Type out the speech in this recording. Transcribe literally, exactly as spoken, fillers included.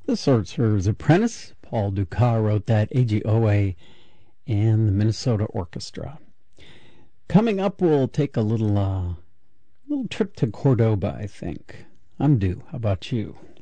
The Sorcerer's Apprentice, Paul Dukas wrote that, A G O A and the Minnesota Orchestra. Coming up, we'll take a little, uh, little trip to Cordoba, I think. I'm due. How about you?